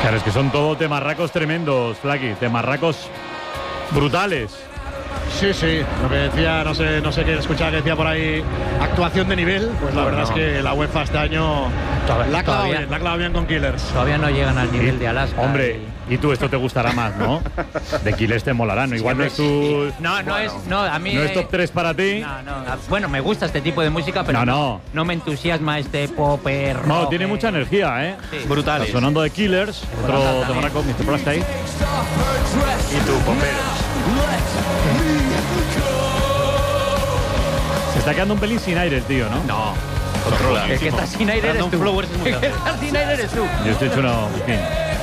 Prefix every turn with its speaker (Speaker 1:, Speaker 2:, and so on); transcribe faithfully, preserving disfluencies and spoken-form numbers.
Speaker 1: Claro, es que son todo temarracos tremendos, Flaky, temarracos brutales.
Speaker 2: Sí, sí, lo que decía, no sé, no sé qué escuchaba que decía por ahí, actuación de nivel, pues la
Speaker 3: No,
Speaker 2: verdad
Speaker 3: no.
Speaker 2: es que la UEFA este año
Speaker 4: Todavía-
Speaker 2: la ha clavado
Speaker 4: todavía-
Speaker 2: bien, la ha clavado bien con Killers.
Speaker 4: Todavía no llegan al nivel de Alaska.
Speaker 1: Hombre, y tú esto te gustará más, ¿no? De Killers te molará, ¿no? Igual no es tu...
Speaker 4: No, no es. No, a mí.
Speaker 1: ¿No es
Speaker 4: eh,
Speaker 1: top tres para ti?
Speaker 4: No, no. a- Bueno, me gusta este tipo de música, pero
Speaker 1: No, no.
Speaker 4: no me entusiasma este pop, eh, rock.
Speaker 1: No, tiene
Speaker 4: eh.
Speaker 1: mucha energía, ¿eh?
Speaker 4: Sí.
Speaker 3: Brutales.
Speaker 1: Está sonando de Killers, otro
Speaker 4: también.
Speaker 1: temarraco, mister Plastic.
Speaker 3: Y tú, pomperos.
Speaker 1: Se está quedando un pelín sin aire el tío, ¿no?
Speaker 3: No, controla.
Speaker 4: El que está sin aire eres
Speaker 3: Brandon
Speaker 4: tú.
Speaker 3: Flowers es muy
Speaker 4: El que
Speaker 3: grande.
Speaker 4: está sin aire eres tú.
Speaker 1: Yo estoy hecho una... En fin.